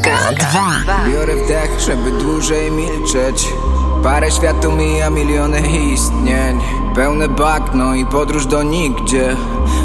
Muzyka 2. Biorę wdech, żeby dłużej milczeć. Parę światów mija, miliony istnień. Pełne bagno i podróż do nigdzie.